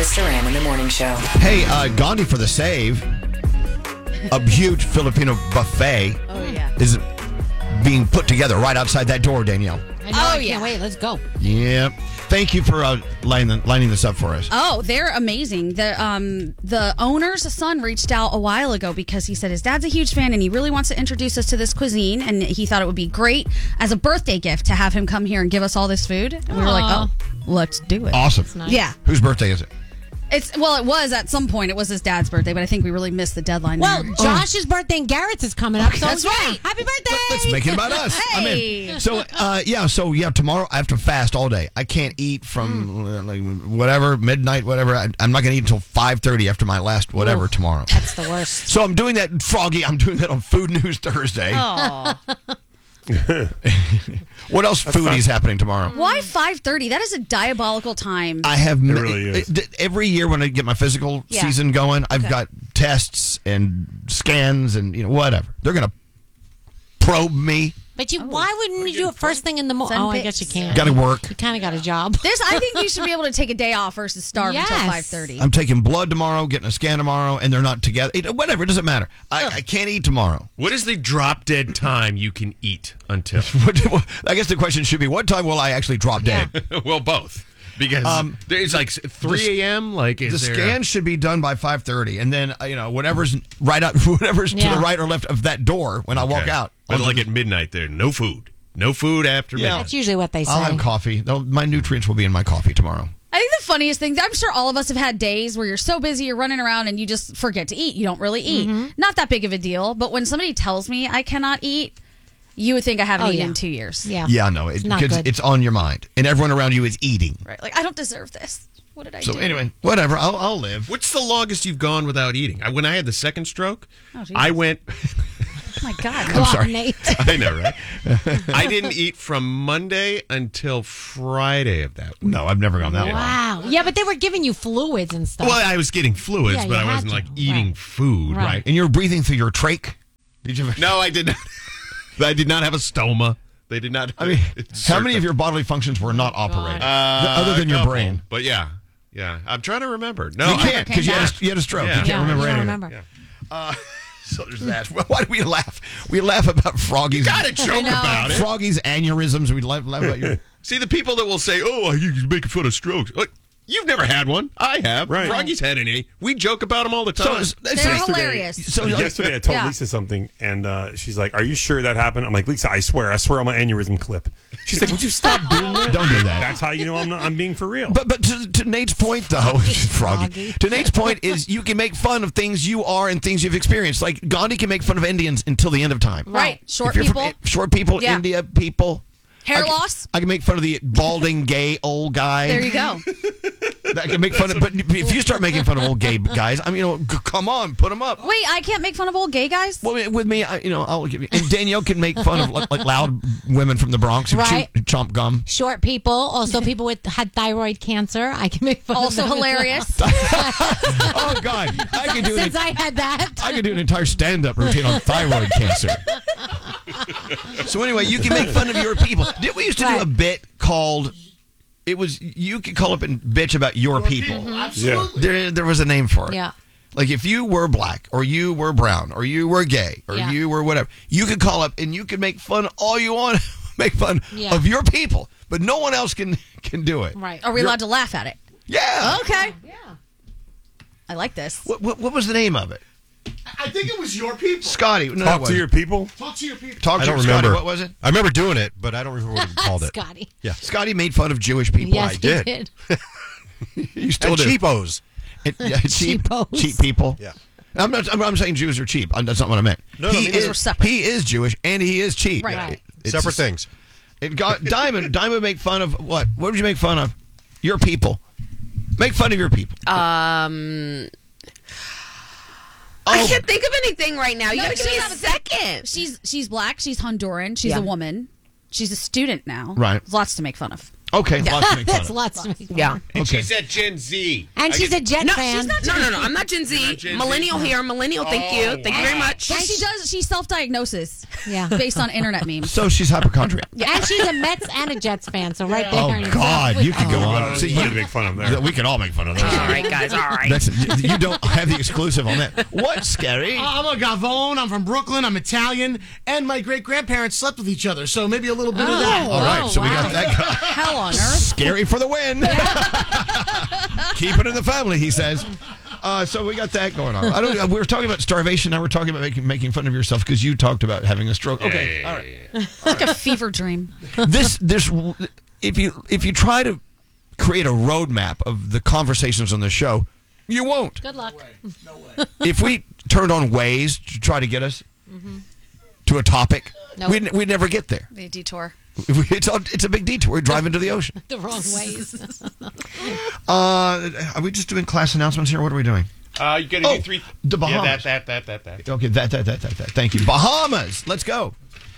Elvis Duran in the Morning Show. Hey, Gandhi for the save. A huge Filipino buffet is being put together right outside that door, Danielle. I can't wait. Let's go. Yep. Thank you for lining this up for us. Oh, they're amazing. The owner's son reached out a while ago because he said his dad's a huge fan and he really wants to introduce us to this cuisine, and he thought it would be great as a birthday gift to have him come here and give us all this food. And we were like, oh, let's do it. Awesome. Nice. Yeah. Whose birthday is it? It was at some point. It was his dad's birthday, but I think we really missed the deadline. Well, there. Josh's birthday and Garrett's is coming up. So That's right. Happy birthday. Let's make it about us. Hey. I'm in. So tomorrow I have to fast all day. I can't eat from like whatever, midnight, whatever. I'm not going to eat until 5:30 after my last whatever tomorrow. That's the worst. So I'm doing that, Froggy. I'm doing that on Food News Thursday. Oh. What else foodie's happening tomorrow? Why 5:30? That is a diabolical time. I have really is. Every year when I get my physical season going, I've got tests and scans and whatever. They're going to probe me. But why wouldn't you do it first thing in the morning? Send Oh, I pics. guess you can't. Got to work. You kind of got a job. I think you should be able to take a day off versus starve until Yes. 5:30. I'm taking blood tomorrow, getting a scan tomorrow, and they're not together. Whatever, it doesn't matter. I can't eat tomorrow. What is the drop dead time you can eat until? I guess the question should be, what time will I actually drop dead? Well, both. Because it's like 3 a.m. Like The scan should be done by 5:30, and then whatever's right out, whatever's to the right or left of that door when I walk out. But like at midnight, there no food. No food after midnight. That's usually what they say. I'll have coffee. My nutrients will be in my coffee tomorrow. I think the funniest thing, I'm sure all of us have had days where you're so busy, you're running around and you just forget to eat. You don't really eat. Not that big of a deal, but when somebody tells me I cannot eat, you would think I haven't eaten in 2 years. Yeah. Yeah, no, not because good. it's on your mind, and everyone around you is eating. Right. Like, I don't deserve this. What did I do? So anyway, whatever. I'll live. What's the longest you've gone without eating? When I had the second stroke, Jesus. I went. Oh, my God. I'm sorry. Nate. I know, right? I didn't eat from Monday until Friday of that week. No, I've never gone that long. Wow. Yeah, but they were giving you fluids and stuff. Well, I was getting fluids, Yeah, but you I had wasn't to. like eating Right. food, Right. right? And you're breathing through your trach? Did you? No, I did not. I did not have a stoma. They did not. I mean, how many of your bodily functions were not operated, other than your couple. brain? But yeah. I'm trying to remember. No, You can't because you had a stroke. Yeah. You can't remember you don't anything. remember. So there's that. Why do we laugh? We laugh about Froggy's. Got to joke about it. Froggy's aneurysms. We laugh about your. See, the people that will say, "Oh, you're making fun of strokes." Like, you've never had one. I have. Right. Froggy's had any. We joke about them all the time. They're hilarious. So yesterday I told Yeah. Lisa something, and she's like, "Are you sure that happened?" I'm like, "Lisa, I swear on my aneurysm clip." She's like, "Would you stop doing that? Don't do that. That's how you know I'm being for real." But to Nate's point, though, Froggy. To Nate's point is you can make fun of things you are and things you've experienced. Like Gandhi can make fun of Indians until the end of time. Right. Short If you're people. from, short people, Yeah. India people. Hair loss. I can make fun of the balding gay old guy. There you go. I can make fun of, but if you start making fun of old gay guys, I mean, come on, put them up. Wait, I can't make fun of old gay guys? Well, with me, I'll give you. And Danielle can make fun of like loud women from the Bronx who Right. chomp gum. Short people, also people had thyroid cancer. I can make fun Also of them. hilarious. Oh God, I can do Since I had that. I could do an entire stand-up routine on thyroid cancer. So anyway, you can make fun of your people. We used to do a bit called. It was you could call up and bitch about your people. Yeah. There was a name for it. Yeah. Like if you were black or you were brown or you were gay or Yeah. you were whatever, you could call up and you could make fun all you want, make fun Yeah. of your people, but no one else can do it. Right. Are we allowed to laugh at it? Yeah. Okay. Yeah. I like this. What was the name of it? I think it was your people. Scotty. No, Talk to your people. Talk to your people. Talk I to don't Scotty. remember. What was it? I remember doing it, but I don't remember what we called it. Scotty. Yeah. Scotty made fun of Jewish people. Yes, I did. he did. You still And do. cheapos. Cheap Cheapos. people. Yeah. I'm saying Jews are cheap. That's not what I meant. No, I mean, those were separate. He is Jewish and he is cheap. Right. Right. It's Separate just- things. It got Diamond. Diamond make fun of what? What would you make fun of? Your people. Make fun of your people. I can't think of anything right now. You No, gotta give me a she's- second. She's black. She's Honduran. She's a woman. She's a student now. Right. There's lots to make fun of. Okay, lots to make fun That's of. lots to make fun Yeah. of. And Okay. she said Gen Z. And she's a Jet No, fan. she's not. No. I'm not Gen Z. You're not Gen Z? Millennial here. Millennial. Thank you. Thank you very much. And she self-diagnoses Yeah. based on internet memes. So she's hypochondriac. And she's a Mets and a Jets fan, so right there. Oh, God. You could go on. So you make fun of them. We can all make fun of those. All right, guys. All right. You don't have the exclusive on that. What's scary? I'm a Gavone. I'm from Brooklyn. I'm Italian. And my great-grandparents slept with each other, so maybe a little bit of that. All right, so we got that guy. Hell on earth. Scary for the win. Keep it in the family, he says. So we got that going on. We were talking about starvation. Now we're talking about making fun of yourself because you talked about having a stroke. Okay, all right. It's like a fever dream. This if you try to create a roadmap of the conversations on the show, you won't. Good luck. If we turned on Waze to try to get us to a topic, Nope. we'd never get there. The detour. It's a big detour. We drive into the ocean. The wrong ways. Are we just doing class announcements here? What are we doing? You got to do 3. The Bahamas. Yeah, that. Okay, that. Thank you. Bahamas. Let's go.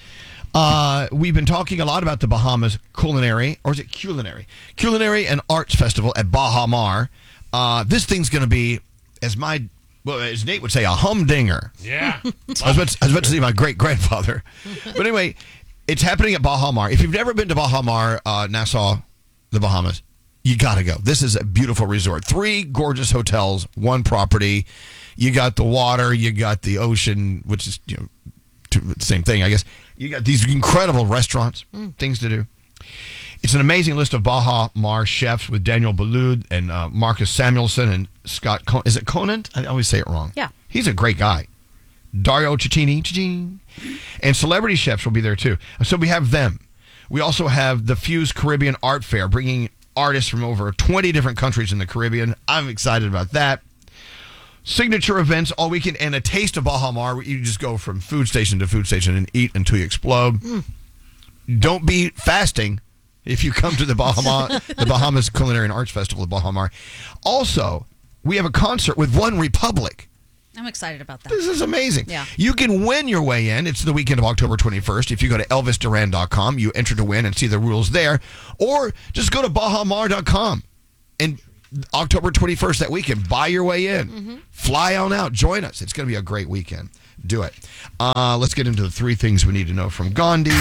We've been talking a lot about the Bahamas Culinary, or is it Culinary? Culinary and Arts Festival at Baha Mar. This thing's going to be, as Nate would say, a humdinger. Yeah. I was about to say my great-grandfather. But anyway, it's happening at Baha Mar. If you've never been to Baha Mar, Nassau, the Bahamas, you got to go. This is a beautiful resort. 3 gorgeous hotels, 1 property. You got the water, you got the ocean, which is the same thing, I guess. You got these incredible restaurants, things to do. It's an amazing list of Baha Mar chefs with Daniel Boulud and Marcus Samuelson and Scott Conan. Is it Conan? I always say it wrong. Yeah. He's a great guy. Dario Cecchini. And celebrity chefs will be there too. So we have them. We also have the Fuse Caribbean Art Fair, bringing artists from over 20 different countries in the Caribbean. I'm excited about that. Signature events all weekend and a taste of Baha Mar where you just go from food station to food station and eat until you explode. Don't be fasting if you come to the Bahamas Culinary and Arts Festival at Baha Mar. Also, we have a concert with One Republic. I'm excited about that. This is amazing. Yeah. You can win your way in. It's the weekend of October 21st. If you go to elvisduran.com, you enter to win and see the rules there. Or just go to bahamar.com and October 21st, that weekend, buy your way in. Fly on out. Join us. It's going to be a great weekend. Do it. Let's get into the 3 things we need to know from Gandhi.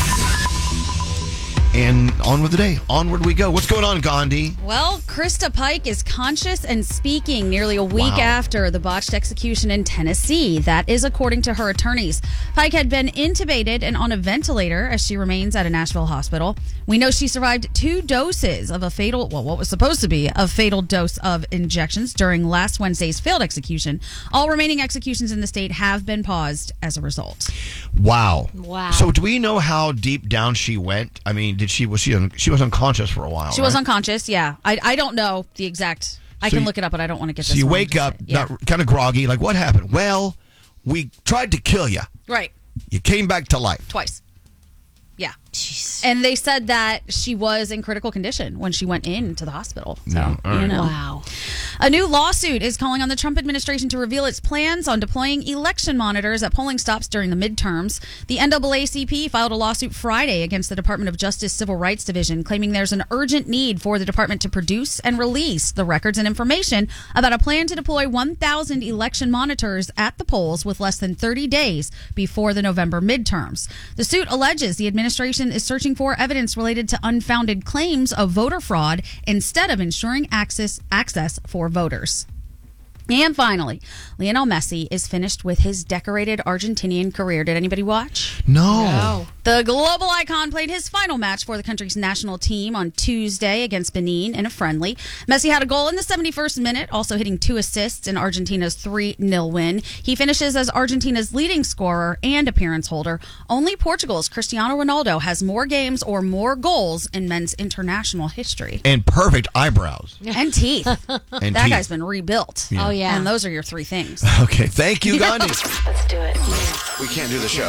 And on with the day. Onward we go. What's going on, Gandhi? Well, Krista Pike is conscious and speaking nearly a week after the botched execution in Tennessee. That is according to her attorneys. Pike had been intubated and on a ventilator as she remains at a Nashville hospital. We know she survived 2 doses of what was supposed to be a fatal dose of injections during last Wednesday's failed execution. All remaining executions in the state have been paused as a result. Wow. Wow. So do we know how deep down she went? I mean, she was unconscious for a while, She was unconscious, yeah. I don't know the exact... I can look it up, but I don't want to get this So you wrong. wake up, kind of groggy, like, what happened? Well, we tried to kill you. Right. You came back to life. Twice. Yeah. And they said that she was in critical condition when she went into the hospital. So, Wow. A new lawsuit is calling on the Trump administration to reveal its plans on deploying election monitors at polling stops during the midterms. The NAACP filed a lawsuit Friday against the Department of Justice Civil Rights Division, claiming there's an urgent need for the department to produce and release the records and information about a plan to deploy 1,000 election monitors at the polls with less than 30 days before the November midterms. The suit alleges the administration is searching for evidence related to unfounded claims of voter fraud instead of ensuring access for voters. And finally, Lionel Messi is finished with his decorated Argentinian career. Did anybody watch? No. The global icon played his final match for the country's national team on Tuesday against Benin in a friendly. Messi had a goal in the 71st minute, also hitting 2 assists in Argentina's 3-0 win. He finishes as Argentina's leading scorer and appearance holder. Only Portugal's Cristiano Ronaldo has more games or more goals in men's international history. And perfect eyebrows. And teeth. And That teeth. guy's been rebuilt. Oh, yeah. And those are your 3 things. Okay, thank you, Gandhi. Let's do it. We can't do the show.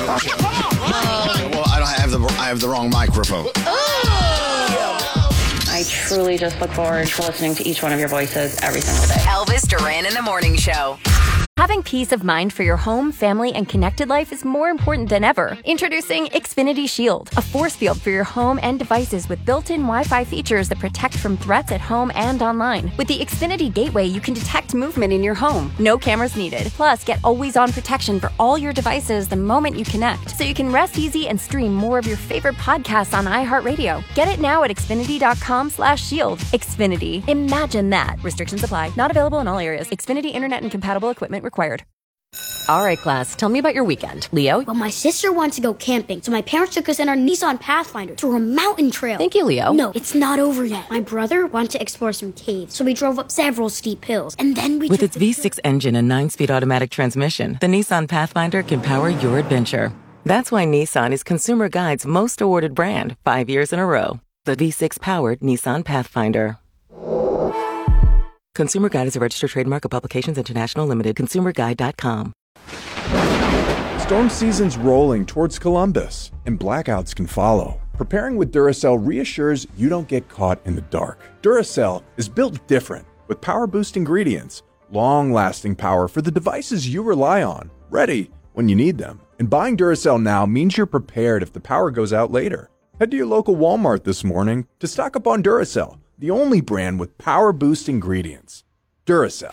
Well, I have the wrong microphone. I truly just look forward to listening to each one of your voices every single day. Elvis Duran in the Morning Show. Having peace of mind for your home, family, and connected life is more important than ever. Introducing Xfinity Shield, a force field for your home and devices with built-in Wi-Fi features that protect from threats at home and online. With the Xfinity Gateway, you can detect movement in your home. No cameras needed. Plus, get always-on protection for all your devices the moment you connect, so you can rest easy and stream more of your favorite podcasts on iHeartRadio. Get it now at Xfinity.com/shield. Xfinity. Imagine that. Restrictions apply. Not available in all areas. Xfinity Internet and compatible equipment required. All right, class, tell me about your weekend. Leo? Well, my sister wants to go camping, so my parents took us in our Nissan Pathfinder to a mountain trail. Thank you, Leo. No, it's not over yet. My brother wanted to explore some caves, so we drove up several steep hills, and then we With its V6 engine and 9-speed automatic transmission, the Nissan Pathfinder can power your adventure. That's why Nissan is Consumer Guide's most awarded brand 5 years in a row. The V6-powered Nissan Pathfinder. Consumer Guide is a registered trademark of Publications International Limited. ConsumerGuide.com. Storm season's rolling towards Columbus, and blackouts can follow. Preparing with Duracell reassures you don't get caught in the dark. Duracell is built different, with power-boost ingredients, long-lasting power for the devices you rely on, ready when you need them. And buying Duracell now means you're prepared if the power goes out later. Head to your local Walmart this morning to stock up on Duracell, the only brand with power-boost ingredients. Duracell.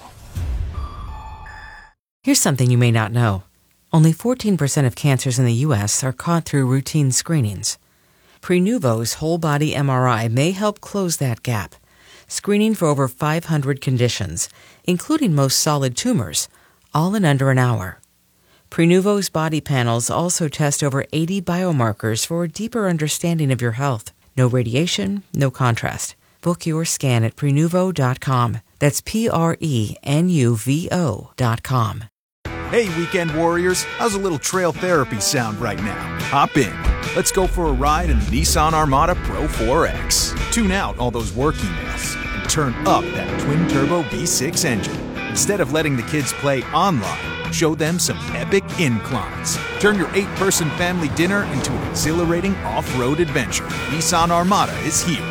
Here's something you may not know. Only 14% of cancers in the U.S. are caught through routine screenings. Prenuvo's whole-body MRI may help close that gap, screening for over 500 conditions, including most solid tumors, all in under an hour. Prenuvo's body panels also test over 80 biomarkers for a deeper understanding of your health. No radiation, no contrast. Book your scan at Prenuvo.com. That's Prenuvo.com. Hey, weekend warriors, how's a little trail therapy sound right now? Hop in. Let's go for a ride in the Nissan Armada Pro 4X. Tune out all those work emails and turn up that twin-turbo V6 engine. Instead of letting the kids play online, show them some epic inclines. Turn your 8-person family dinner into an exhilarating off-road adventure. Nissan Armada is here.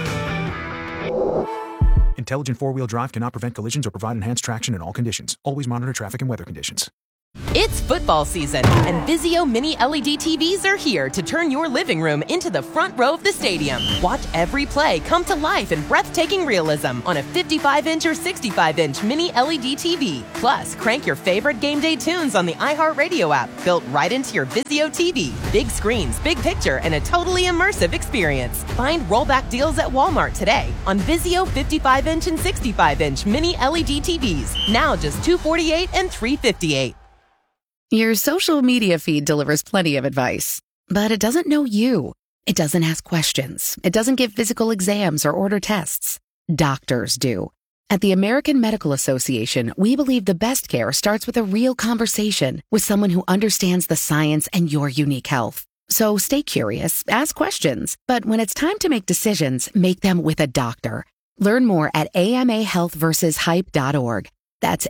Intelligent four-wheel drive cannot prevent collisions or provide enhanced traction in all conditions. Always monitor traffic and weather conditions. It's football season, and Vizio Mini LED TVs are here to turn your living room into the front row of the stadium. Watch every play come to life in breathtaking realism on a 55-inch or 65-inch Mini LED TV. Plus, crank your favorite game day tunes on the iHeartRadio app, built right into your Vizio TV. Big screens, big picture, and a totally immersive experience. Find rollback deals at Walmart today on Vizio 55-inch and 65-inch Mini LED TVs. Now just $248 and $358. Your social media feed delivers plenty of advice, but it doesn't know you. It doesn't ask questions. It doesn't give physical exams or order tests. Doctors do. At the American Medical Association, we believe the best care starts with a real conversation with someone who understands the science and your unique health. So stay curious, ask questions, but when it's time to make decisions, make them with a doctor. Learn more at amahealthversushype.org. That's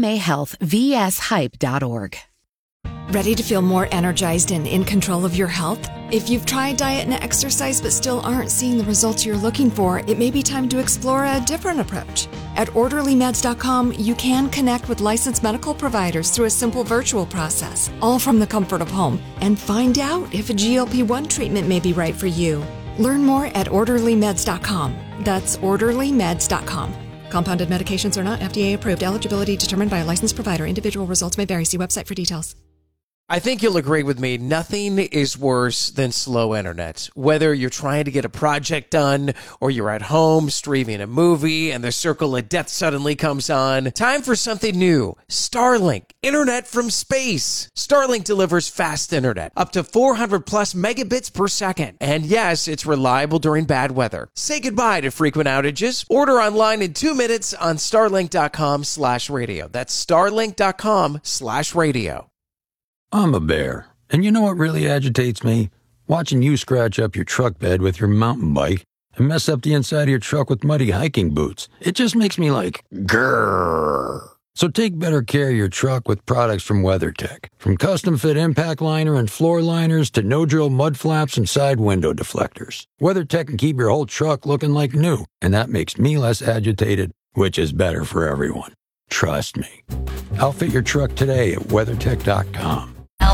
amahealthvshype.org. Ready to feel more energized and in control of your health? If you've tried diet and exercise but still aren't seeing the results you're looking for, it may be time to explore a different approach. At OrderlyMeds.com, you can connect with licensed medical providers through a simple virtual process, all from the comfort of home, and find out if a GLP-1 treatment may be right for you. Learn more at OrderlyMeds.com. That's OrderlyMeds.com. Compounded medications are not FDA approved. Eligibility determined by a licensed provider. Individual results may vary. See website for details. I think you'll agree with me. Nothing is worse than slow internet. Whether you're trying to get a project done or you're at home streaming a movie and the circle of death suddenly comes on. Time for something new. Starlink. Internet from space. Starlink delivers fast internet. Up to 400 plus megabits per second. And yes, it's reliable during bad weather. Say goodbye to frequent outages. Order online in 2 minutes on starlink.com/radio. That's starlink.com/radio. I'm a bear, and you know what really agitates me? Watching you scratch up your truck bed with your mountain bike and mess up the inside of your truck with muddy hiking boots. It just makes me like, grrr. So take better care of your truck with products from WeatherTech. From custom-fit impact liner and floor liners to no-drill mud flaps and side window deflectors. WeatherTech can keep your whole truck looking like new, and that makes me less agitated, which is better for everyone. Trust me. Outfit your truck today at WeatherTech.com.